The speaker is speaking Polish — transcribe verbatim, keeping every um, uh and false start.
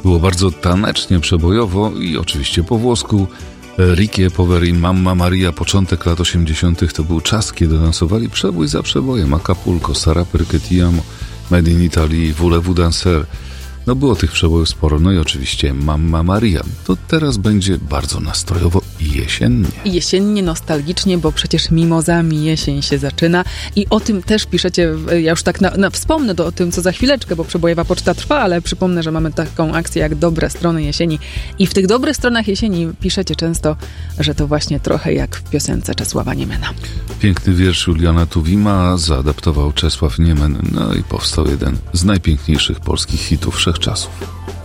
Było bardzo tanecznie, przebojowo i oczywiście po włosku. Ricky Poveri, Mamma Maria, początek lat osiemdziesiątych to był czas, kiedy lansowali przebój za przebojem. Acapulco, Sarà perché ti amo, Made in Italy, Voulez-vous danser. No było tych przebojów sporo, no i oczywiście Mamma Maria. To teraz będzie bardzo nastrojowo i jesiennie. Jesiennie, nostalgicznie, bo przecież mimozami jesień się zaczyna i o tym też piszecie, ja już tak na, na, wspomnę do, o tym, co za chwileczkę, bo przebojowa poczta trwa, ale przypomnę, że mamy taką akcję jak Dobre Strony Jesieni i w tych dobrych stronach jesieni piszecie często, że to właśnie trochę jak w piosence Czesława Niemena. Piękny wiersz Juliana Tuwima zaadaptował Czesław Niemen, no i powstał jeden z najpiękniejszych polskich hitów wszechczasów.